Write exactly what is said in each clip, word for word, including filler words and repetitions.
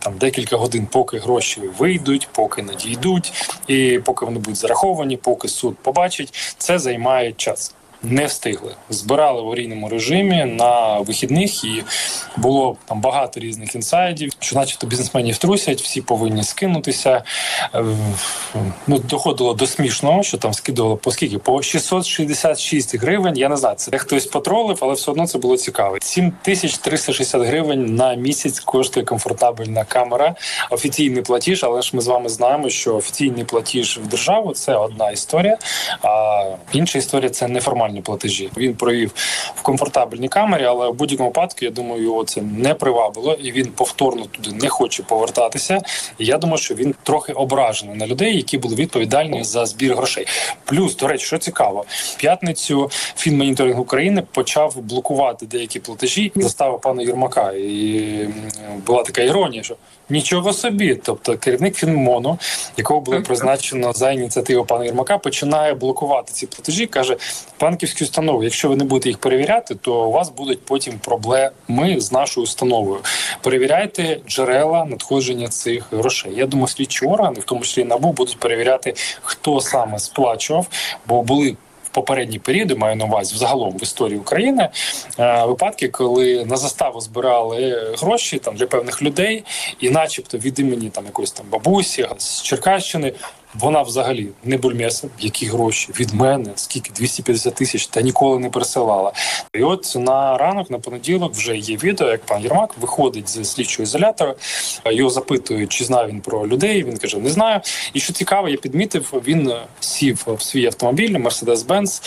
там декілька годин, поки гроші вийдуть, поки надійдуть, і поки вони будуть зараховані, поки суд побачить, це займає час. Не встигли. Збирали в аварійному режимі на вихідних, і було там багато різних інсайдів, що начебто бізнесменів трусять, всі повинні скинутися. Ну, доходило до смішного, що там скидувало по скільки? По шістсот шістдесят шість гривень, я не знаю, це хтось потролив, але все одно це було цікаво. сім тисяч триста шістдесят гривень на місяць коштує комфортабельна камера. Офіційний платіж, але ж ми з вами знаємо, що офіційний платіж в державу – це одна історія, а інша історія – це неформальний платежі. Він провів в комфортабельній камері, але в будь-якому випадку, я думаю, його це не привабило, і він повторно туди не хоче повертатися. І я думаю, що він трохи ображений на людей, які були відповідальні за збір грошей. Плюс, до речі, що цікаво, в п'ятницю Фінмоніторинг України почав блокувати деякі платежі застави пана Єрмака. І була така іронія, що нічого собі, тобто керівник Фінмону, якого було призначено за ініціативу пана Єрмака, починає блокувати ці платежі, каже: банківські установи, якщо ви не будете їх перевіряти, то у вас будуть потім проблеми з нашою установою. Перевіряйте джерела надходження цих грошей. Я думаю, слідчі органи, в тому числі НАБУ, будуть перевіряти, хто саме сплачував, бо були попередні періоди, маю на увазі, взагалом в історії України, випадки, коли на заставу збирали гроші там для певних людей, і начебто від імені там якоїсь там бабусі з Черкащини, вона взагалі не бульмеса, які гроші від мене, скільки, двісті п'ятдесят тисяч, та ніколи не пересилала. І от на ранок, на понеділок вже є відео, як пан Єрмак виходить з слідчого ізолятора, його запитують, чи знає він про людей, він каже: не знаю. І що цікаво, я підмітив, він сів в свій автомобіль, Mercedes-Benz,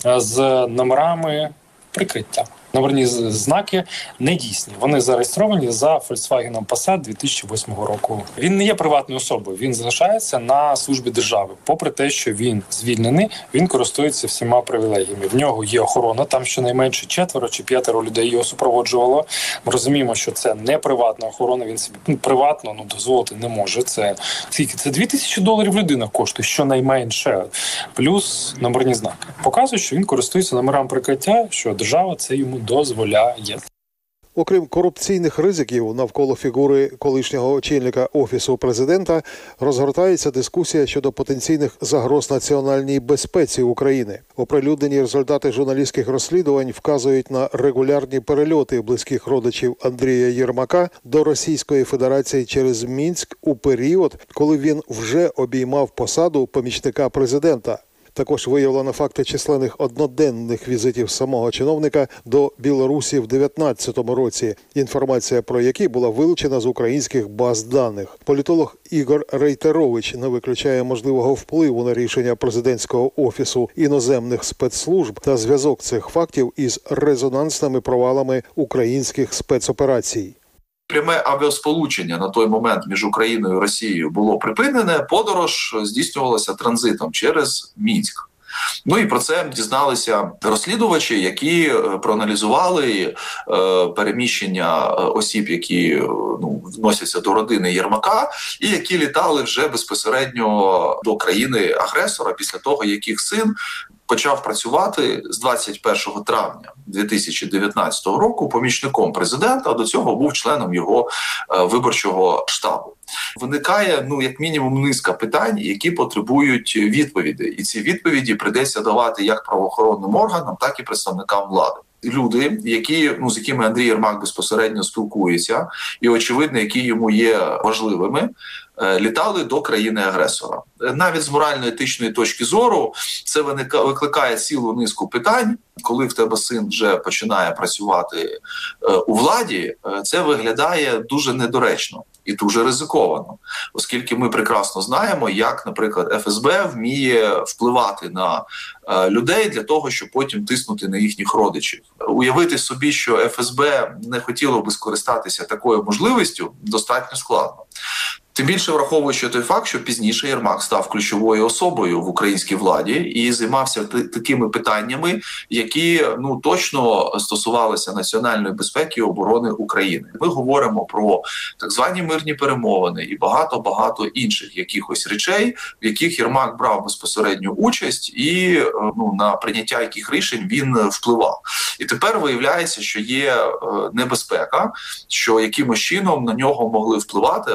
з номерами прикриття. Номерні знаки недійсні. Вони зареєстровані за Volkswagen Passat дві тисячі восьмого року. Він не є приватною особою, він залишається на службі держави. Попри те, що він звільнений, він користується всіма привілегіями. В нього є охорона, там щонайменше четверо чи п'ятеро людей його супроводжувало. Ми розуміємо, що це не приватна охорона, він собі ну, приватно ну, дозволити не може. Це скільки? Це дві тисячі доларів людина коштує, щонайменше. Плюс номерні знаки. Показує, що він користується номерами прикриття, що держава це йому дозволяє. Окрім корупційних ризиків навколо фігури колишнього очільника Офісу президента, розгортається дискусія щодо потенційних загроз національній безпеці України. Оприлюднені результати журналістських розслідувань вказують на регулярні перельоти близьких родичів Андрія Єрмака до Російської Федерації через Мінськ у період, коли він вже обіймав посаду помічника президента. Також виявлено факти численних одноденних візитів самого чиновника до Білорусі в дев'ятнадцятому році, інформація про які була вилучена з українських баз даних. Політолог Ігор Рейтерович не виключає можливого впливу на рішення президентського офісу іноземних спецслужб та зв'язок цих фактів із резонансними провалами українських спецоперацій. Пряме авіасполучення на той момент між Україною і Росією було припинене, подорож здійснювалася транзитом через Мінськ. Ну і про це дізналися розслідувачі, які проаналізували е, переміщення осіб, які ну, вносяться до родини Єрмака, і які літали вже безпосередньо до країни-агресора після того, як їх син почав працювати з двадцять першого травня дві тисячі дев'ятнадцятого року помічником президента, а до цього був членом його е, виборчого штабу. Виникає, ну, як мінімум, низка питань, які потребують відповідей. І ці відповіді прийдеться давати як правоохоронним органам, так і представникам влади. Люди, які, ну, з якими Андрій Єрмак безпосередньо спілкується, і, очевидно, які йому є важливими, літали до країни-агресора. Навіть з морально-етичної точки зору це викликає цілу низку питань. Коли в тебе син вже починає працювати у владі, це виглядає дуже недоречно і дуже ризиковано, оскільки ми прекрасно знаємо, як, наприклад, еф ес бе вміє впливати на людей для того, щоб потім тиснути на їхніх родичів. Уявити собі, що еф ес бе не хотіло би скористатися такою можливістю, достатньо складно. Тим більше враховуючи той факт, що пізніше Єрмак став ключовою особою в українській владі і займався такими питаннями, які ну точно стосувалися національної безпеки і оборони України. Ми говоримо про так звані мирні перемовини і багато-багато інших якихось речей, в яких Єрмак брав безпосередню участь і ну, на прийняття яких рішень він впливав. І тепер виявляється, що є небезпека, що якимось чином на нього могли впливати